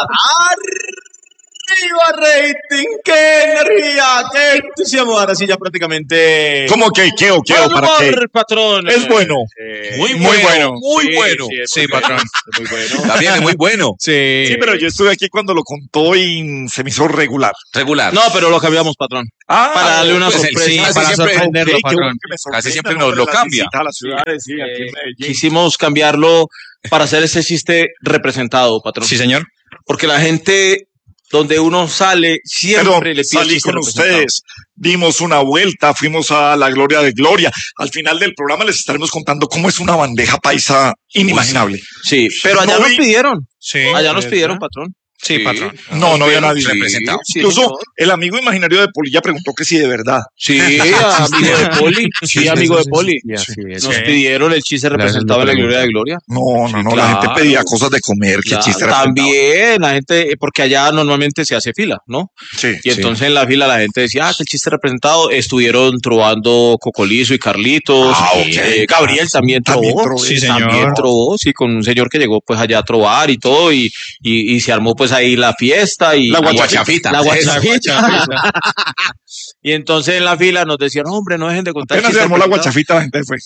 ¡Arriba rating! ¡Qué energía! ¡Qué entusiasmo! Ahora sí ya prácticamente... ¿Cómo que qué o qué o para qué? Patrón. Es bueno. Muy bueno. Muy bueno. Sí, patrón. Muy bueno. También es muy bueno. Sí. Sí, pero yo estuve aquí cuando lo contó y se me hizo regular. Regular. No, pero lo cambiamos, patrón. Para darle una pues, sorpresa. sí, Para para sorprenderlo, Ok, qué bueno patrón. que me Casi sorprenda, siempre ¿no? nos De lo las cambia. visitas a las ciudades, sí, aquí en Medellín. Quisimos cambiarlo para hacer ese chiste representado, patrón. Sí, señor. Porque la gente, donde uno sale, siempre Pero le pide salí chiste con representado. ustedes, dimos una vuelta, fuimos a la Gloria de Gloria. Al final del programa les estaremos contando cómo es una bandeja paisa inimaginable. Sí, pero allá No nos vi- pidieron. Sí. Allá nos pidieron, patrón. Sí, patrón. No, no había nadie. Representado. Sí, Incluso señor. el amigo imaginario de Polilla preguntó que si de verdad. Sí, amigo de Poli. Sí, amigo de Poli. Nos Sí. pidieron el chiste representado en la Gloria de Gloria. No, Sí, la claro. gente pedía cosas de comer, que Claro, chiste también la gente, porque allá normalmente se hace fila, ¿no? Sí. Y entonces en la fila la gente decía, que el chiste representado, estuvieron trovando Cocolizo y Carlitos, Ok. Gabriel también También trovó, trovó. Sí, también señor. trovó, sí, con un señor que llegó pues allá a trovar y todo, y se armó pues ahí la fiesta y La guachafita. La Esa guachafita. Y entonces en la fila nos decían, hombre, no dejen de contar Apenas se chistes armó la representados". guachafita, la gente fue.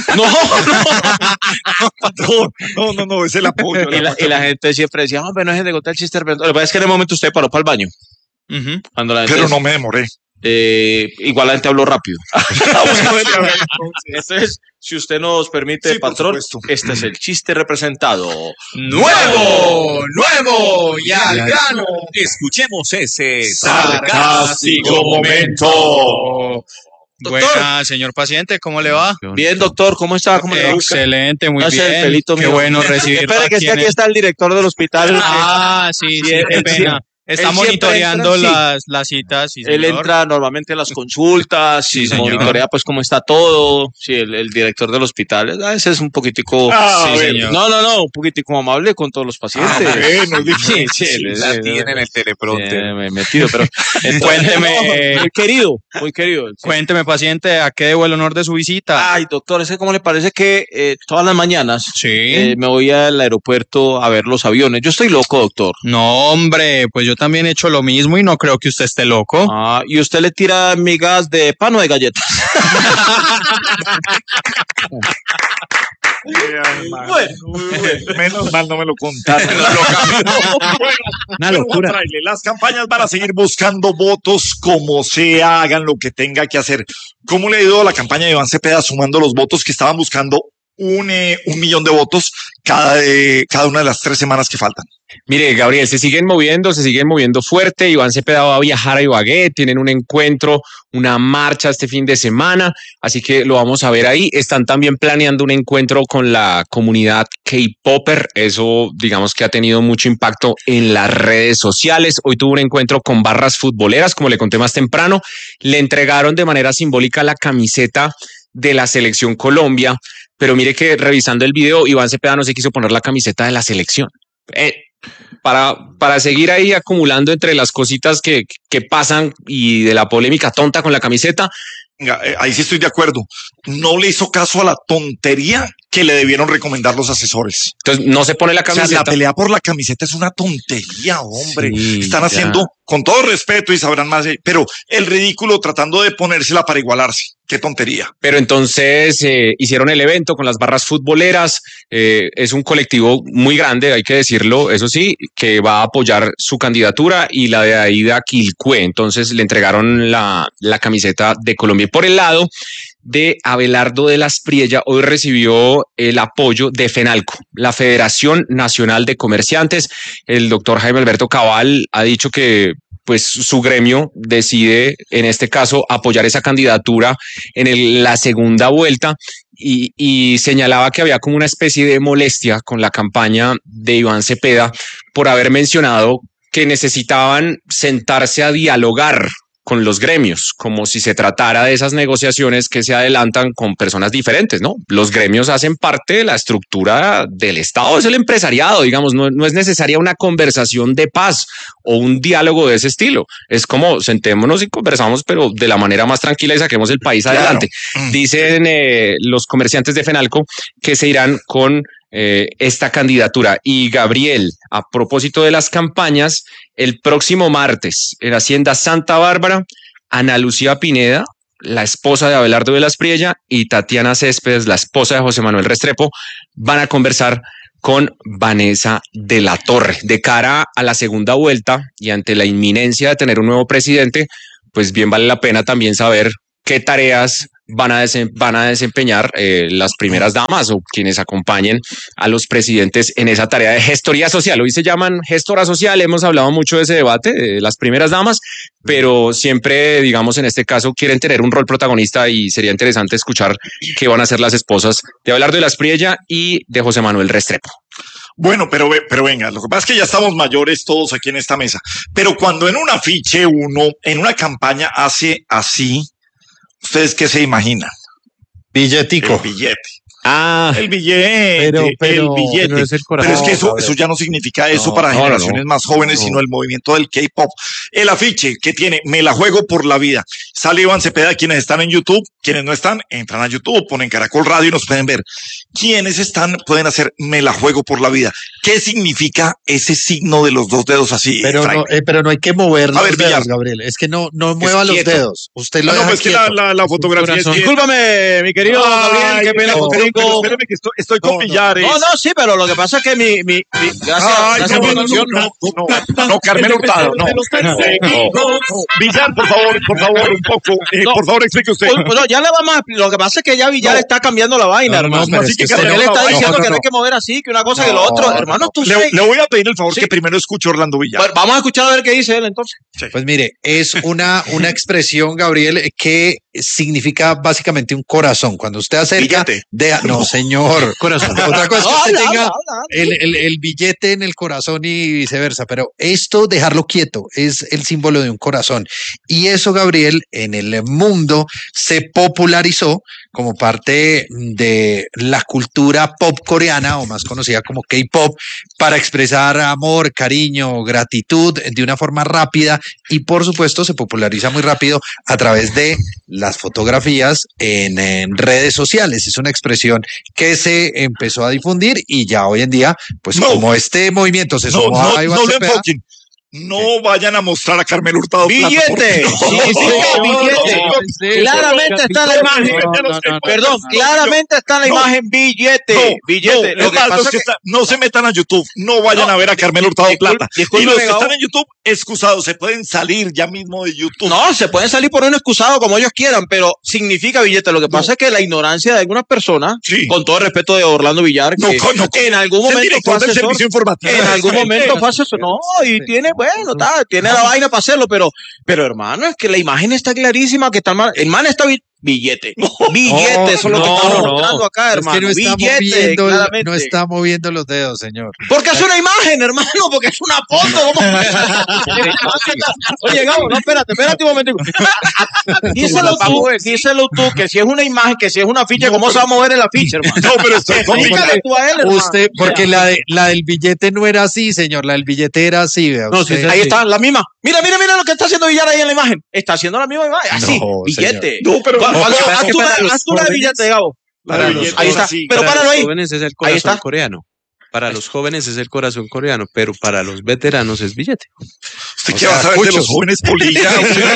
No, es el apoyo. Y la gente siempre decía, hombre, no dejen de contar chistes representados. Lo que pasa es que en el momento usted paró para el baño. Ujú. Cuando la gente Pero no me demoré. igual la gente habló rápido. Entonces, si usted nos permite, Sí, por patrón, supuesto. este es el chiste representado. ¡Nuevo! ¡Y al grano! Escuchemos ese Sarcástico momento. Buena, señor paciente, ¿cómo le va? Bien, doctor, ¿cómo está? ¿Cómo le va? Excelente, muy Gracias, bien. Felito Qué mío. bueno recibirlo. Espere, que es que aquí está el director del hospital. Ah, sí, Sí, qué él pena. Está él siempre monitoreando entra, las citas, sí, Él señor. entra normalmente a las consultas Sí, y señor. monitorea pues cómo está todo. Sí, el director del hospital. A veces es un poquitico... Sí, señor. No, un poquitico amable con todos los pacientes. Bueno, Sí, él es- La tiene en el teleprompter. me he metido, pero Cuénteme, muy querido. Sí. Cuénteme, paciente, ¿a qué debo el honor de su visita? Ay, doctor, ¿ese cómo le parece que todas las mañanas Sí. me voy al aeropuerto a ver los aviones? Yo estoy loco, doctor. No, hombre, pues yo también he hecho lo mismo y no creo que usted esté loco. Ah, ¿y usted le tira migas de pan o de galletas? Menos mal no me lo contaron. Una locura. Fraile, las campañas van a seguir buscando votos como sea, hagan lo que tenga que hacer. ¿Cómo le ha ido a la campaña de Iván Cepeda sumando los votos que estaban buscando un millón de votos cada una de las 3 semanas que faltan? Mire, Gabriel, se siguen moviendo fuerte. Iván Cepeda va a viajar a Ibagué, tienen un encuentro, una marcha este fin de semana, así que lo vamos a ver ahí. Están también planeando un encuentro con la comunidad K-Popper, eso digamos que ha tenido mucho impacto en las redes sociales. Hoy tuvo un encuentro con barras futboleras, como le conté más temprano, le entregaron de manera simbólica la camiseta de la Selección Colombia, pero mire que revisando el video, Iván Cepeda no se quiso poner la camiseta de la selección. Para seguir ahí acumulando entre las cositas que pasan y de la polémica tonta con la camiseta. Venga, ahí sí estoy de acuerdo. No le hizo caso a la tontería que le debieron recomendar los asesores. Entonces no se pone la O sea, camiseta. la pelea por la camiseta es una tontería, hombre. Sí, Están ya. haciendo, con todo respeto y sabrán más, pero el ridículo tratando de ponérsela para igualarse. Qué tontería. Pero entonces hicieron el evento con las barras futboleras. Es un colectivo muy grande, hay que decirlo, eso sí, que va a apoyar su candidatura y la de Aida Quilcué. Entonces le entregaron la camiseta de Colombia. Y por el lado de Abelardo de las Priella, hoy recibió el apoyo de FENALCO, la Federación Nacional de Comerciantes. El doctor Jaime Alberto Cabal ha dicho que pues su gremio decide en este caso apoyar esa candidatura en la segunda vuelta y señalaba que había como una especie de molestia con la campaña de Iván Cepeda por haber mencionado que necesitaban sentarse a dialogar con los gremios, como si se tratara de esas negociaciones que se adelantan con personas diferentes, ¿no? Los gremios hacen parte de la estructura del Estado, es el empresariado, digamos, no es necesaria una conversación de paz o un diálogo de ese estilo. Es como sentémonos y conversamos, pero de la manera más tranquila y saquemos el país adelante. Dicen los comerciantes de FENALCO que se irán con esta candidatura. Y Gabriel, a propósito de las campañas, el próximo martes en Hacienda Santa Bárbara, Ana Lucía Pineda, la esposa de Abelardo de la Espriella, y Tatiana Céspedes, la esposa de José Manuel Restrepo, van a conversar con Vanessa de la Torre. De cara a la segunda vuelta y ante la inminencia de tener un nuevo presidente, pues bien vale la pena también saber qué tareas van a desempeñar las primeras damas o quienes acompañen a los presidentes en esa tarea de gestoría social. Hoy se llaman gestora social, hemos hablado mucho de ese debate, de las primeras damas, pero siempre, digamos, en este caso quieren tener un rol protagonista y sería interesante escuchar qué van a hacer las esposas de Abelardo de la Espriella y de José Manuel Restrepo. Bueno, pero venga, lo que pasa es que ya estamos mayores todos aquí en esta mesa, pero cuando en un afiche uno, en una campaña hace así, ¿ustedes qué se imaginan? Billetico. El billete. Ah, El billete, pero el billete. no es el Pero corazón. es que eso ya no significa eso para no, generaciones más jóvenes, sino el movimiento del K-pop. El afiche que tiene Me la juego por la vida. Sale Iván Cepeda, quienes están en YouTube, quienes no están, entran a YouTube, ponen Caracol Radio y nos pueden ver. Quienes están, pueden hacer Me la juego por la vida. ¿Qué significa ese signo de los dos dedos así? Pero no hay que mover A ver, los dedos, Villar. Gabriel. Es que no mueva los quieto. dedos. Usted lo No, deja pues que quieto. la fotografía es quieta. Discúlpame, mi querido Gabriel, qué pena pero contigo. espérame que estoy con Villares. No, sí, pero lo que pasa es que gracias Ay, por la no, atención. no, Carmen Hurtado, no. Villar, por favor, un poco. No. Por favor, explique usted. Pues, ya le vamos a explicar. Lo que pasa es que ya Villar está cambiando la vaina, No, no, hermano. pero Así es que que usted Porque él está no, diciendo no, que no no. hay que mover así, que una cosa que lo otro. Hermano, tú sabes. Le voy a pedir el favor Sí. que primero escuche Orlando Villar. Bueno, vamos a escuchar a ver qué dice él entonces. Pues mire, es una expresión, Gabriel, que significa básicamente un corazón. Cuando usted acerca Billete. no, señor. Corazón. Otra cosa es que No, usted habla, tenga habla. el billete en el corazón y viceversa, pero esto, dejarlo quieto, es el símbolo de un corazón. Y eso, Gabriel, en el mundo se popularizó como parte de la cultura pop coreana, o más conocida como K-pop, para expresar amor, cariño, gratitud de una forma rápida, y por supuesto se populariza muy rápido a través de las fotografías en redes sociales. Es una expresión que se empezó a difundir y ya hoy en día, pues No. como este movimiento se No, sumó a Iván no le Cepeda, enfoquen. No vayan a mostrar a Carmen Hurtado. plata, Billete. por Sí, favor. sí, billete. Claramente está en la imagen. Perdón, claramente está en la imagen billete. Billete. No, Lo que es más, pasa los es que que están- no se metan a YouTube, no vayan No, a ver a Carmen Hurtado Plata. Y discúlpeme, los que Gabo. están en YouTube, excusados, se pueden salir ya mismo de YouTube. no, se pueden salir por un excusado como ellos quieran, pero significa billete. Lo que pasa es que la ignorancia de algunas personas, Sí. con todo el respeto de Orlando Villar, No, que en algún es el momento fue director del asesor, servicio informativo. en algún momento fue asesor, no, y tiene, bueno, tiene la vaina para hacerlo, pero hermano, es que la imagen está clarísima que está el man está billete. Billete, eso es lo que estamos mostrando acá, es hermano. que no está, Billete, claramente. no está moviendo los dedos, señor. Porque es una imagen, hermano, porque es una foto. Oye, Gabo, no, espérate un momentico. Díselo tú, que si es una imagen, que si es una ficha, ¿cómo se va a mover el afiche, hermano? No, pero estoy con Explícale tú a él, hermano. Usted, porque la del billete no era así, señor, la del billete era así, vea. No, usted. sí, Ahí está, la misma. Mira lo que está haciendo Villar ahí en la imagen. Está haciendo la misma imagen. Así, No, billete. No, pero Haz tú la de billete, Gabo. Para Billete, los Ahí está. sí. Pero para páralo los ahí. jóvenes es el Ahí corazón está. coreano. Para los jóvenes es el corazón coreano, pero para los veteranos es billete. ¿Usted qué va a saber de los jóvenes polilla?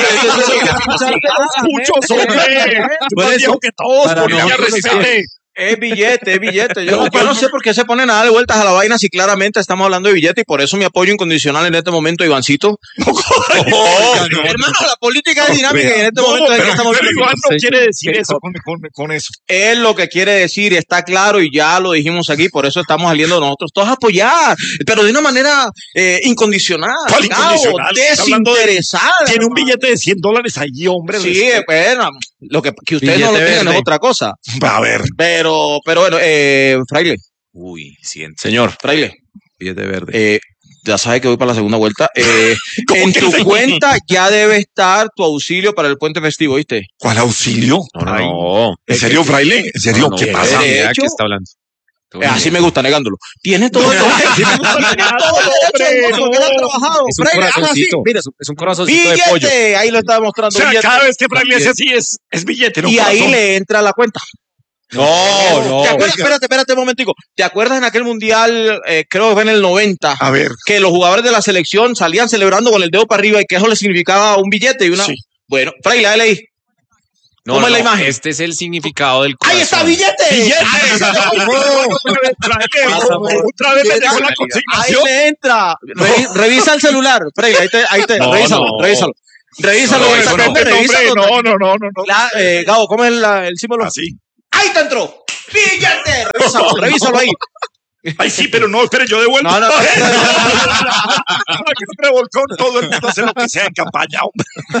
Muchos, hombre. Por Más eso, viejo que todos, para polilla, nosotros respete. Es billete, es billete. Yo no sé por qué se ponen a darle vueltas a la vaina si claramente estamos hablando de billete y por eso mi apoyo incondicional en este momento, Ivancito. Hermano, la política es dinámica y en este momento es que estamos Pero Iván no Sí. quiere decir eso con eso. es lo que quiere decir, está claro y ya lo dijimos aquí, por eso estamos saliendo nosotros todos a apoyar, pero de una manera incondicional, ¿Cuál Gabo, incondicional? Está hablando de- desinteresada. Tiene un billete de $100 allí, hombre. Sí, bueno, lo que ustedes no lo Billete tengan verde. es otra cosa, A ver. pero bueno, Fraile, Uy, siento. Señor, Fraile, Billete verde. ya sabes que voy para la segunda vuelta. ¿Cómo En que tu segunda? cuenta ya debe estar tu auxilio para el puente festivo, ¿viste? ¿Cuál auxilio? no, no. ¿En serio, fraile? ¿En serio? No, ¿Qué no, pasa? no, idea Derecho. ¿Qué está hablando? Así me gusta, negándolo. Tienes todo el derecho. Tienes todo el derecho del mundo, porque no has trabajado. Es un Fraile, hazlo así. corazoncito. Mira, Es un corazoncito de pollo. billete. Ahí lo está O mostrando. sea, billete. cada vez que fraile hace así es billete, no Y ahí corazón. le entra la cuenta. ¿Te acuerdas? Espérate un momentico. ¿Te acuerdas en aquel mundial, creo que fue en el 90, A ver. que los jugadores de la selección salían celebrando con el dedo para arriba y que eso le significaba un billete y una... Sí. Bueno, Fray, la leí. ¿Cómo es la imagen? Este es el significado del corazón. ¡Ahí está, billete! Otra vez me dejó la Ahí consignación. le entra. Revisa el celular. Fray, ahí te, revísalo. Revísalo. No. Gabo, ¿cómo es el símbolo? Así. ¡Ahí te entró! ¡Billete! Revísalo ahí. Ay, sí, pero no, espere, yo devuelvo. No. Que se revolcó todo el mundo hace lo que sea en campaña, hombre.